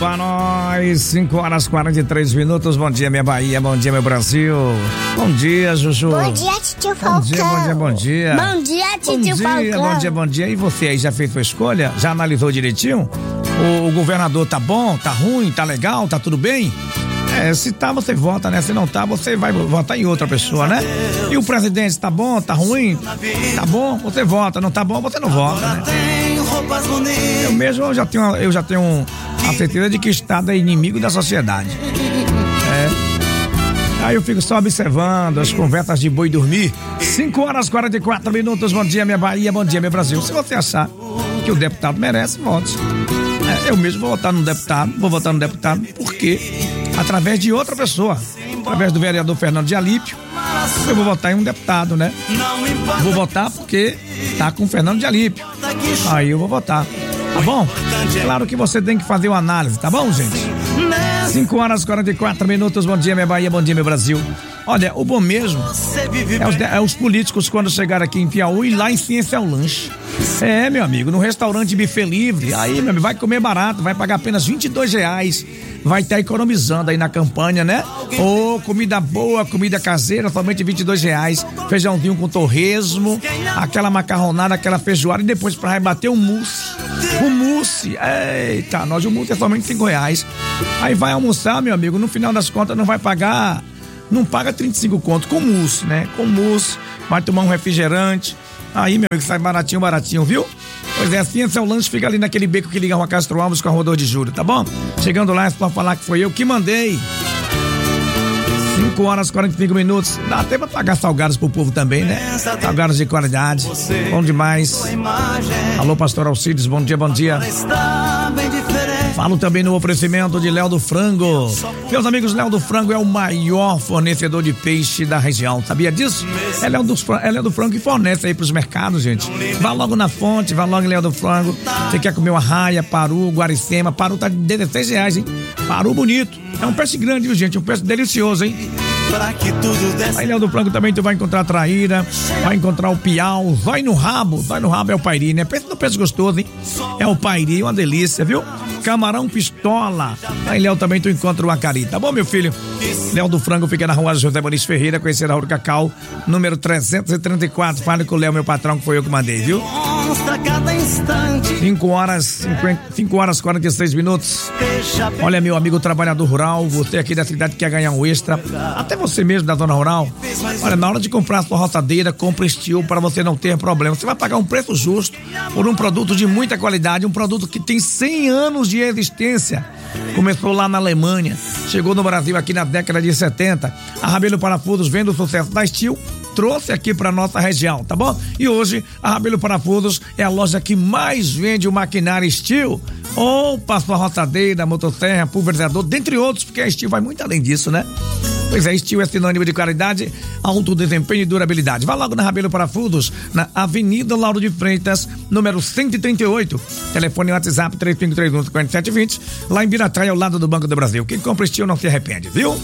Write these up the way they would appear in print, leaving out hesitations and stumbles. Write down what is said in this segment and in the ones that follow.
Pra nós, 5h43. Bom dia, minha Bahia. Bom dia, meu Brasil. Bom dia, Juju. Bom dia, tio Falcão. Bom dia. Bom dia, tio Falcão. Bom dia. E você aí, já fez sua escolha? Já analisou direitinho? O governador tá bom, tá ruim, tá legal, tá tudo bem? Se tá, você vota, né? Se não tá, você vai votar em outra pessoa, né? E o presidente tá bom, tá ruim? Tá bom, você vota. Não tá bom, você não vota, né? Eu mesmo eu já tenho a certeza de que o Estado é inimigo da sociedade. Aí eu fico só observando as conversas de boi dormir. 5h44. Bom dia, minha Bahia. Bom dia, meu Brasil. Se você achar que o deputado merece, vote. Eu mesmo vou votar no deputado, porque através de outra pessoa, através do vereador Fernando de Alípio, eu vou votar em um deputado, né? Vou votar porque tá com o Fernando de Alípio. Aí eu vou votar, tá bom? Claro que você tem que fazer uma análise, tá bom, gente? 5h44. Bom dia, minha Bahia. Bom dia, meu Brasil. Olha, o bom mesmo é os políticos quando chegarem aqui em Piauí e lá em Ciência ao Lanche. Meu amigo, no restaurante buffet livre, aí, meu amigo, vai comer barato, vai pagar apenas R$22. Vai estar economizando aí na campanha, né? Comida boa, comida caseira, somente R$22. Feijãozinho com torresmo, aquela macarronada, aquela feijoada e depois pra rebater um mousse. O mousse, eita, o mousse é somente R$5. Aí vai almoçar, meu amigo, no final das contas não paga 35 conto com mousse, né? Com mousse, vai tomar um refrigerante. Aí, meu amigo, sai baratinho, viu? Pois é, assim, esse é o lanche, fica ali naquele beco que liga a Castro Alves com a Rodor de Júlio, tá bom? Chegando lá é só falar que foi eu que mandei. 5h45. Dá até pra pagar salgados pro povo também, né? Salgados de qualidade. Bom demais. Alô, pastor Alcides, bom dia. Falo também no oferecimento de Léo do Frango. Meus amigos, Léo do Frango é o maior fornecedor de peixe da região. Sabia disso? É Léo do Frango que fornece aí pros mercados, gente. Vá logo na fonte, vá logo em Léo do Frango. Você quer comer uma raia, paru, guaricema? Paru tá de R$16, hein? Paru bonito. É um peixe grande, viu, gente? Um peixe delicioso, hein? Aí, Léo do Frango, também tu vai encontrar traíra, vai encontrar o piau, vai no rabo é o pairi, né? Pensa no peixe gostoso, hein? É o pairi, uma delícia, viu? Camarão pistola. Aí, Léo, também tu encontra o acari, tá bom, meu filho? Léo do Frango fica na rua José Bonis Ferreira, conhecida a Rua do Cacau, número 334. Fale com o Léo, meu patrão, que foi eu que mandei, viu? 5h46. Olha, meu amigo trabalhador rural, você aqui da cidade que quer ganhar um extra, até você mesmo da zona rural, olha, na hora de comprar a sua roçadeira, compre Steel para você não ter problema. Você vai pagar um preço justo por um produto de muita qualidade, um produto que tem 100 anos de existência. Começou lá na Alemanha, chegou no Brasil aqui na década de 70. A Rabelo Parafusos, vendo o sucesso da Steel, trouxe aqui pra nossa região, tá bom? E hoje a Rabelo Parafusos é a loja que mais vende o maquinário Steel. Para sua roçadeira, motosserra, pulverizador, dentre outros, porque a Steel vai muito além disso, né? Pois é, Steel é sinônimo de qualidade, alto desempenho e durabilidade. Vá logo na Rabelo Parafusos, na Avenida Lauro de Freitas, número 138. Telefone e WhatsApp 3531-5720, lá em Biratã, ao lado do Banco do Brasil. Quem compra Steel não se arrepende, viu?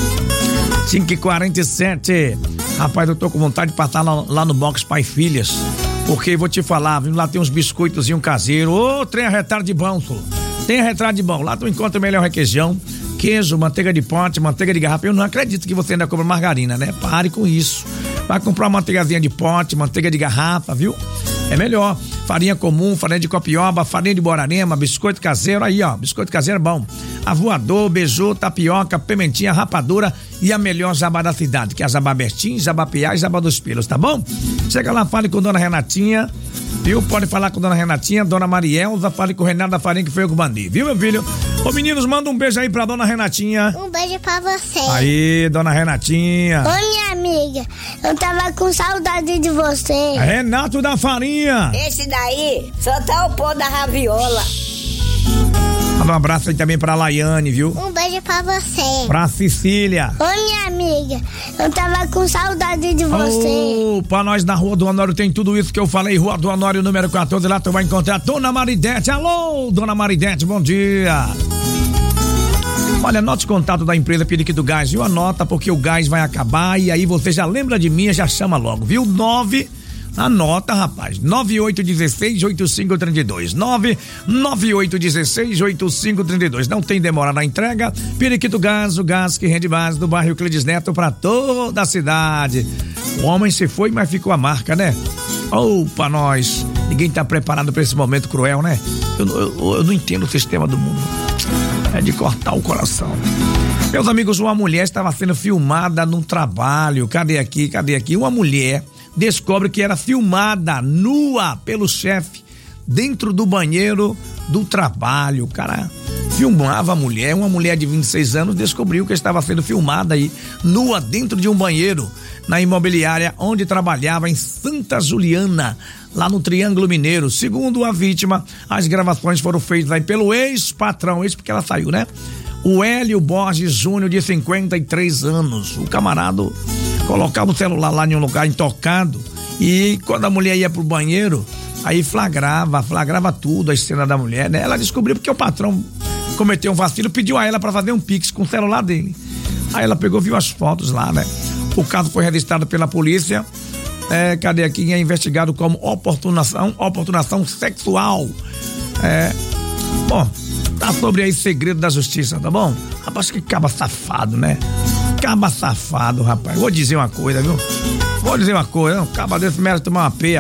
5h47. Rapaz, eu tô com vontade de passar lá no box Pai e Filhas, porque vou te falar, viu? Lá tem uns biscoitozinho caseiro. Trem arretado de bom, só. Tem arretado de bom. Lá tu encontra o melhor requeijão, queijo, manteiga de pote, manteiga de garrafa. Eu não acredito que você ainda compra margarina, né? Pare com isso. Vai comprar uma manteigazinha de pote, manteiga de garrafa, viu? É melhor. Farinha comum, farinha de copioba, farinha de borarema, biscoito caseiro. Aí, ó, biscoito caseiro é bom. Avoador, beiju, tapioca, pimentinha, rapadura e a melhor jabá da cidade, que é a jabá Bertim, jabá Piá e jabá dos Pelos, tá bom? Chega lá, fale com dona Renatinha, viu? Pode falar com dona Renatinha, dona Marielza, fale com o Renato da Farinha, que foi eu que mandei, viu, meu filho? Ô, meninos, manda um beijo aí pra dona Renatinha. Um beijo pra você. Aí, dona Renatinha. Ô, minha amiga, eu tava com saudade de você. Renato da Farinha. Esse daí só tá o pó da raviola. Manda um abraço aí também pra Laiane, viu? Um beijo pra você. Pra Cecília. Ô, minha amiga, eu tava com saudade de você. Pra nós na Rua do Honório tem tudo isso que eu falei. Rua do Honório, número 14, lá tu vai encontrar Dona Maridete. Alô, Dona Maridete, bom dia. Olha, anote o contato da empresa Periquito Gás, viu? Anota, porque o gás vai acabar e aí você já lembra de mim e já chama logo, viu? Anota, rapaz. 9816-8532. 99816-8532. Não tem demora na entrega. Periquito Gás, o gás que rende mais do bairro Euclides Neto para toda a cidade. O homem se foi, mas ficou a marca, né? Pra nós. Ninguém tá preparado para esse momento cruel, né? Eu não entendo o sistema do mundo. É de cortar o coração. Meus amigos, uma mulher estava sendo filmada num trabalho. Cadê aqui? Uma mulher descobre que era filmada nua pelo chefe dentro do banheiro do trabalho. O cara filmava a mulher, uma mulher de 26 anos descobriu que estava sendo filmada aí nua dentro de um banheiro na imobiliária onde trabalhava em Santa Juliana, lá no Triângulo Mineiro. Segundo a vítima, as gravações foram feitas aí pelo ex-patrão, porque ela saiu, né? O Hélio Borges Júnior, de 53 anos. O camarada colocava o celular lá em um lugar intocado e quando a mulher ia pro banheiro, aí flagrava tudo, a cena da mulher, né? Ela descobriu porque o patrão cometeu um vacilo, pediu a ela para fazer um pix com o celular dele. Aí ela pegou, viu as fotos lá, né? O caso foi registrado pela polícia. Cadê aqui? É investigado como oportunação sexual. Bom, tá sobre aí segredo da justiça, tá bom? Rapaz, que caba safado, né? Caba safado, rapaz. Vou dizer uma coisa, viu? Um caba desse merece tomar uma peia.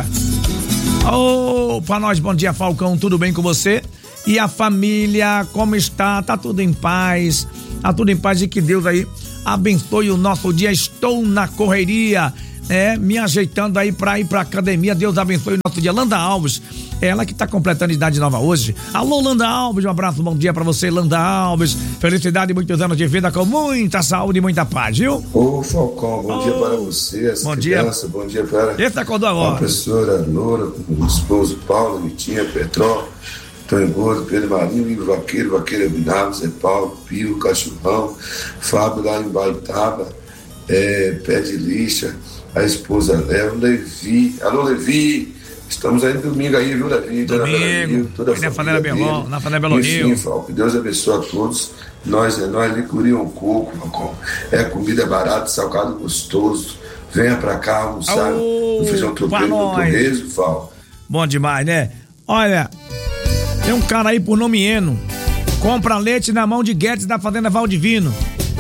Pra nós, bom dia, Falcão, tudo bem com você? E a família, como está? Tá tudo em paz? Tá tudo em paz e que Deus aí abençoe o nosso dia. Estou na correria, me ajeitando aí pra ir pra academia. Deus abençoe o nosso dia. Landa Alves, ela que tá completando idade nova hoje. Alô, Landa Alves, um abraço, bom dia pra você, Landa Alves. Felicidade e muitos anos de vida com muita saúde e muita paz, viu? Ô, Falcão, bom dia para você, essa criança, bom dia para esse acordou agora. A professora Loura, o esposo Paulo, Vitinha, Petró, Antônio Gordo, Pedro Marinho, Igor Vaqueiro Abinado, Zé Paulo, Pio, Cachorrão, Fábio lá em Baitaba, Pé de Lixa, a esposa Léo, Levi, alô Levi, estamos aí domingo aí, viu Levi? Domingo, na Fanela Belo Rio. Enfim, Falco, Deus abençoe a todos, nós licuria um coco, comida barata, salgado gostoso, venha pra cá almoçar, no feijão tropeiro do Torresmo, Falco. Bom demais, né? Olha, tem um cara aí por nome Eno, compra leite na mão de Guedes da Fazenda Valdivino.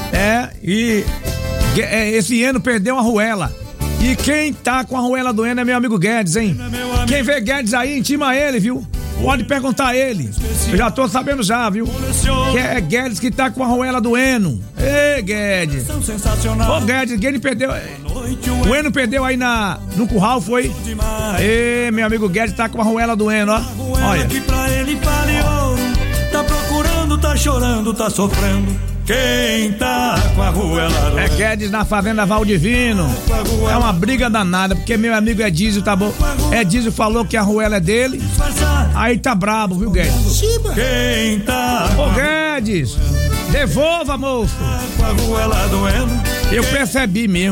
Esse Eno perdeu uma arruela. E quem tá com a arruela do Eno é meu amigo Guedes, hein? Quem vê Guedes aí, intima ele, viu? Pode perguntar a ele. Eu já tô sabendo já, viu? Que é Guedes que tá com a arruela do Eno. Ei, Guedes. Ô, Guedes, ele perdeu. O Eno perdeu aí no curral, foi? Ei, meu amigo Guedes tá com a arruela do Eno, ó. Olha. Que pra ele vale ouro. Tá procurando, tá chorando, tá sofrendo. Quem tá com a arruela do Eno? Guedes na Fazenda Valdivino. É uma briga danada, porque meu amigo Edísio, tá bom? Edísio falou que a arruela é dele. Aí tá brabo, viu, Guedes? Quem tá? Ô, Guedes, devolva, moço. Com a arruela do Eno. Eu percebi mesmo.